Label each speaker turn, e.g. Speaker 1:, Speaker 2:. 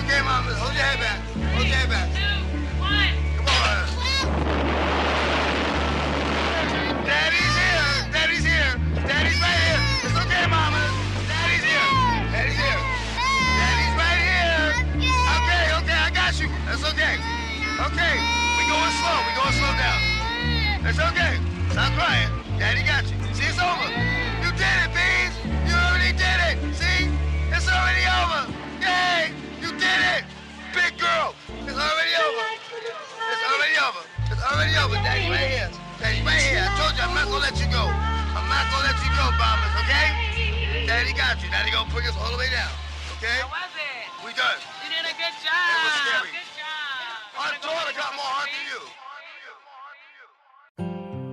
Speaker 1: okay, mama. Hold your head back. Hold your head back.
Speaker 2: 2, 1.
Speaker 1: Come on. Daddy's here. Daddy's here. Daddy's right here. It's okay, mama. Daddy's here. Daddy's here. Daddy's right here. Okay, okay, I got you. That's okay. Okay, we going slow down. It's okay. Stop crying. Daddy got you. See, it's over. You did it, Beans. You already did it. See, it's already over. Yay, you did it. Big girl. It's already over. It's already over. It's already over. Daddy right here. Daddy right here. I told you I'm not gonna let you go. I'm not gonna let you go, Bombers, okay? Daddy got you. Daddy gonna bring us all the way down. Okay?
Speaker 2: How was it?
Speaker 1: We done.
Speaker 2: You did a good job.
Speaker 1: It was scary.
Speaker 2: Good job.
Speaker 1: Our daughter got more